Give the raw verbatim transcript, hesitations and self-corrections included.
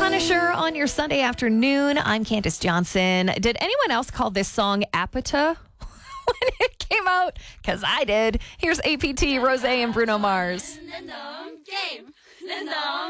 Punisher on your Sunday afternoon. I'm Candace Johnson. Did anyone else call this song Apata when it came out? Because I did. Here's A P T, Rosé, and Bruno Mars.